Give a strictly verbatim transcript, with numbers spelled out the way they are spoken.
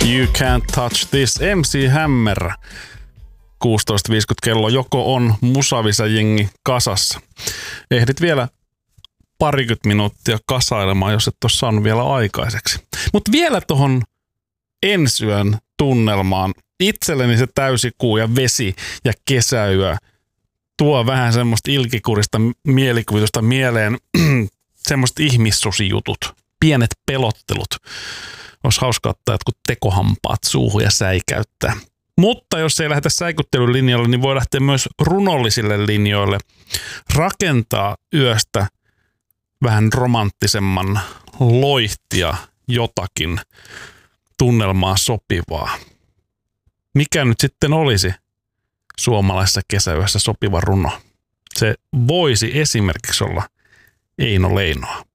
You Can't Touch This, M C Hammer. kuusitoista viisikymmentä kello, joko on Musavisa-jengi kasassa. Ehdit vielä parikymmentä minuuttia kasailemaan, jos et ole saanut vielä aikaiseksi. Mutta vielä tuohon ensiyön tunnelmaan. Itselleni se täysikuu ja vesi ja kesäyö tuo vähän semmoista ilkikurista mielikuvitusta mieleen. Semmoiset ihmissusijutut, pienet pelottelut. Olisi hauska ottaa jotkut tekohampaat suuhun ja säikäyttää. Mutta jos ei lähdetä säikyttelylinjalle, niin voi lähteä myös runollisille linjoille. Rakentaa yöstä vähän romanttisemman loihtia jotakin tunnelmaa sopivaa. Mikä nyt sitten olisi suomalaisessa kesäyössä sopiva runo? Se voisi esimerkiksi olla Eino Leinoa.